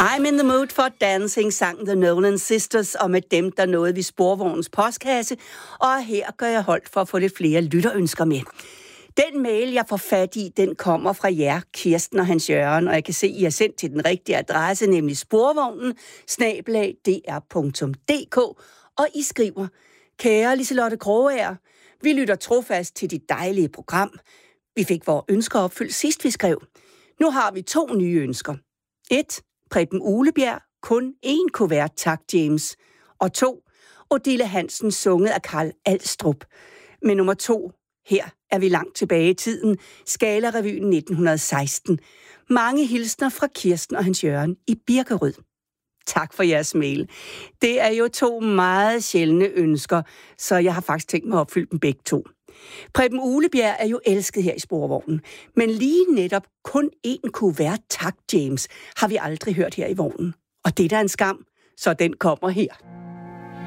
I'm in the mood for dancing, sang The Nolan Sisters, og med dem, der nåede vi Sporvognens postkasse, og her gør jeg holdt for at få lidt flere lytterønsker med. Den mail, jeg får fat i, den kommer fra jer, Kirsten og Hans Jørgen, og jeg kan se, I har sendt til den rigtige adresse, nemlig sporvognen@dr.dk, og I skriver: Kære Liselotte Krogager, vi lytter trofast til dit dejlige program. Vi fik vores ønsker opfyldt sidst, vi skrev. Nu har vi 2 nye ønsker. 1. Preben Uglebjerg, kun 1 kuvert, tak James. Og 2. Odile Hansen, sunget af Karl Alstrup. Med nummer 2, her er vi langt tilbage i tiden, Scala-revyen 1916. Mange hilsner fra Kirsten og Hans Jørgen i Birkerød. Tak for jeres mail. Det er jo 2 meget sjældne ønsker, så jeg har faktisk tænkt mig at opfylde dem begge 2. Preben Uglebjerg er jo elsket her i Sporvognen, men lige netop kun 1 kuvert, tak James, har vi aldrig hørt her i vognen. Og det er da en skam, så den kommer her.